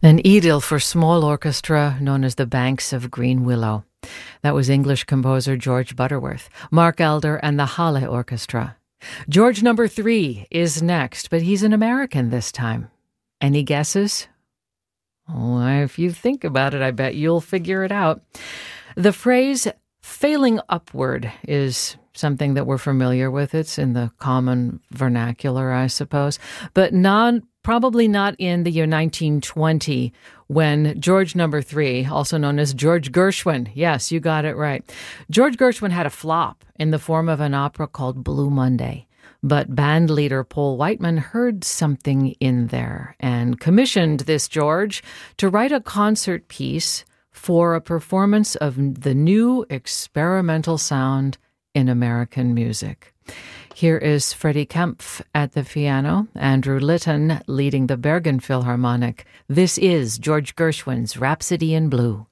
An idyll for small orchestra known as the Banks of Green Willow. That was English composer George Butterworth, Mark Elder, and the Halle Orchestra. George number 3 is next, but he's an American this time. Any guesses? Oh, if you think about it, I bet you'll figure it out. The phrase failing upward is something that we're familiar with. It's in the common vernacular, I suppose, but probably not in the year 1920 when George number 3, also known as George Gershwin, yes, you got it right. George Gershwin had a flop in the form of an opera called Blue Monday. But band leader Paul Whiteman heard something in there and commissioned this George to write a concert piece for a performance of the new experimental sound in American music. Here is Freddie Kempf at the piano, Andrew Litton leading the Bergen Philharmonic. This is George Gershwin's Rhapsody in Blue.